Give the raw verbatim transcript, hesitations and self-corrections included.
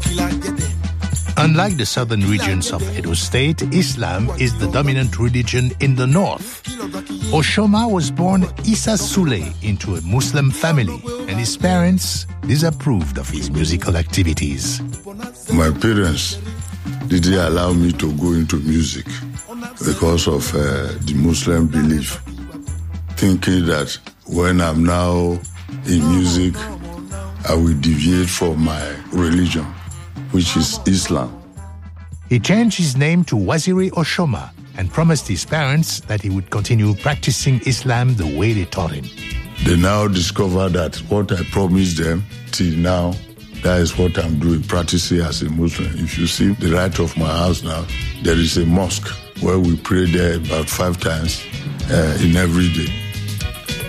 Unlike the southern regions of Edo State, Islam is the dominant religion in the north. Oshoma was born Issa Sule into a Muslim family, and his parents disapproved of his musical activities. My parents didn't allow me to go into music because of uh, the Muslim belief, thinking that when I'm now in music, I will deviate from my religion, which is Islam. He changed his name to Waziri Oshoma and promised his parents that he would continue practicing Islam the way they taught him. They now discover that what I promised them till now, that is what I'm doing, practicing as a Muslim. If you see the right of my house now, there is a mosque where we pray there about five times uh, in every day.